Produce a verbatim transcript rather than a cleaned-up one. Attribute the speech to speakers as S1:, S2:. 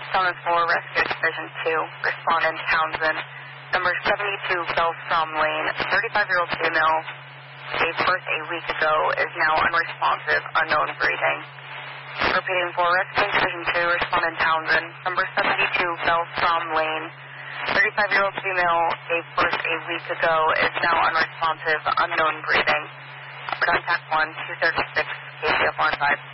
S1: Summit four, Rescue Division two, respondent Townsend. Number seventy-two, Belstrom Lane, thirty-five-year-old female, gave birth a week ago, is now unresponsive, unknown breathing. Repeating for Rescue Division two, respondent Townsend. Number seventy-two, Belstrom Lane, thirty-five-year-old female, gave birth a week ago, is now unresponsive, unknown breathing. Contact one, two thirty-six, K C F one five.